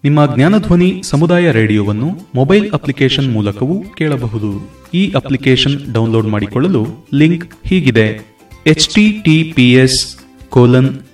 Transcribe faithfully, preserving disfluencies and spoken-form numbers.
ನಿಮ್ಮ ಜ್ಞಾನಧ್ವನಿ ಸಮುದಾಯ ರೇಡಿಯೋವನ್ನು mobile application ಮೂಲಕವೂ ಕೇಳಬಹುದು. ಈ ಅಪ್ಲಿಕೇಶನ್ ಡೌನ್ಲೋಡ್ ಮಾಡಿಕೊಳ್ಳಲು ಲಿಂಕ್ ಹೀಗಿದೆ: H T T P S colon